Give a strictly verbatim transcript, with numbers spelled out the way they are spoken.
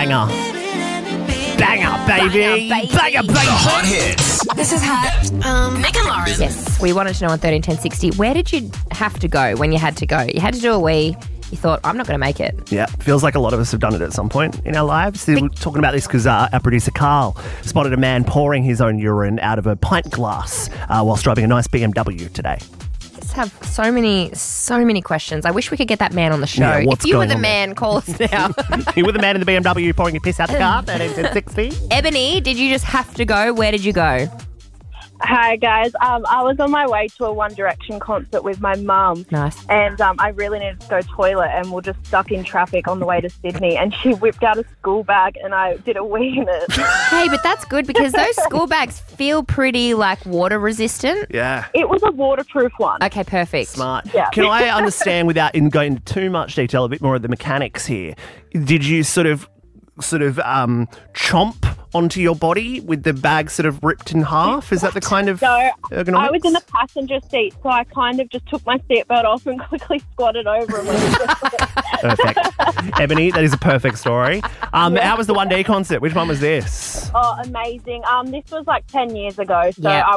banger. Banger, baby. Banger, baby. Banger, baby. The hot hits. This is hot. Um, Nick and Lauren. Yes, we wanted to know on thirteen ten sixty, where did you have to go when you had to go? You had to do a wee. You thought, I'm not going to make it. Yeah, feels like a lot of us have done it at some point in our lives. We're talking about this because uh, our producer Carl spotted a man pouring his own urine out of a pint glass uh, whilst driving a nice B M W today. Just have so many, so many questions. I wish we could get that man on the show. Yeah, what's if you were going the on man, call us now. You were the man in the B M W pouring your piss out the car, thirteen ten sixty. Ebony, did you just have to go? Where did you go? Hi guys, um, I was on my way to a One Direction concert with my mum. Nice. And um, I really needed to go toilet and we're just stuck in traffic on the way to Sydney, and she whipped out a school bag and I did a wee in it. Hey, but that's good because those school bags feel pretty like water resistant. Yeah. It was a waterproof one. Okay, perfect. Smart. Yeah. Can I understand, without in going into too much detail, a bit more of the mechanics here? Did you sort of, sort of um, chomp onto your body with the bag sort of ripped in half? Is that the kind of So ergonomics? I was in the passenger seat, so I kind of just took my seatbelt off and quickly squatted over and went. Perfect. Ebony, that is a perfect story. Um, How was the one D concert? Which one was this? Oh, amazing. Um, this was like ten years ago, so Yeah. I